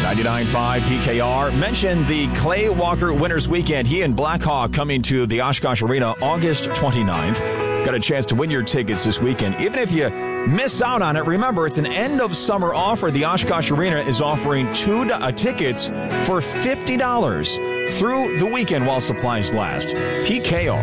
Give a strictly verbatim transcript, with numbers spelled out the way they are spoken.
ninety-nine point five P K R. Mention the Clay Walker Winners Weekend. He and Blackhawk coming to the Oshkosh Arena August twenty-ninth. Got a chance to win your tickets this weekend. Even if you miss out on it, remember, it's an end-of-summer offer. The Oshkosh Arena is offering two uh, tickets for fifty dollars through the weekend while supplies last. P K R.